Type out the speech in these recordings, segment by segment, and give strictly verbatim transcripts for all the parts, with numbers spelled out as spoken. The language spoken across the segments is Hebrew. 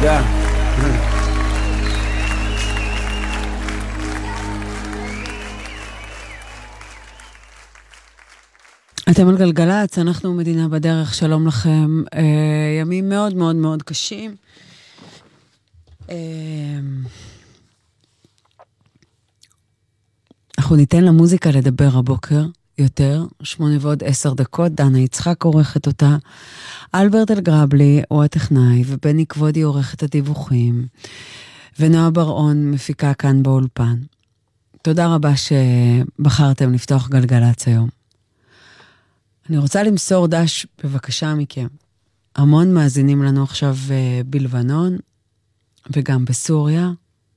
תודה. אתם על גלגלץ, אנחנו מדינה בדרך, שלום לכם. אה, ימים מאוד מאוד מאוד קשים. אה, אנחנו ניתן למוזיקה לדבר הבוקר יותר, שמונה ועוד עשר דקות, דנה יצחק עורכת אותה, אלברט אלגרבלי הוא הטכנאי, ובני כבודי עורכת הדיווחים, ונועה בר-און מפיקה כאן באולפן. תודה רבה שבחרתם לפתוח גלגלץ היום. אני רוצה למסור דש בבקשה מכם. המון מאזינים לנו עכשיו בלבנון, וגם בסוריה,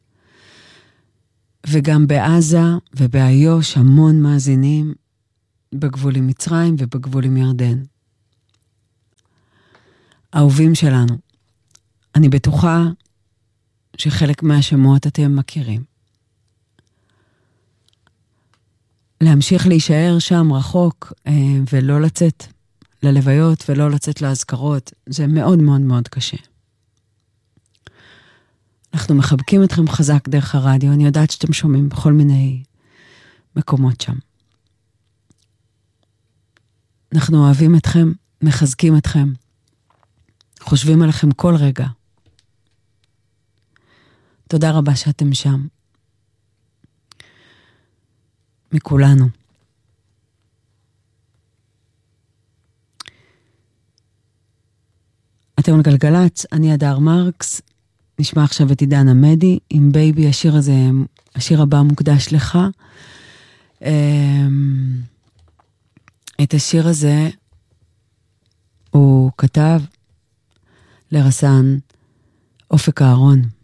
וגם בעזה ובאיו"ש, המון מאזינים בגבול עם מצרים ובגבול עם ירדן. אהובים שלנו, אני בטוחה שחלק מהשמות אתם מכירים. להמשיך להישאר שם רחוק ולא לצאת ללוויות ולא לצאת להזכרות, זה מאוד מאוד מאוד קשה. אנחנו מחבקים אתכם חזק דרך הרדיו, אני יודעת שאתם שומעים בכל מיני מקומות שם. אנחנו אוהבים אתכם, מחזקים אתכם, חושבים עליכם כל רגע. תודה רבה שאתם שם. מכולנו. אתם על גלגלץ, אני אדר מרקס, נשמע עכשיו את עידן עמדי, עם בייבי, השיר הזה, השיר הבא מוקדש לך. את השיר הזה הוא כתב לרסן אופק אהרון.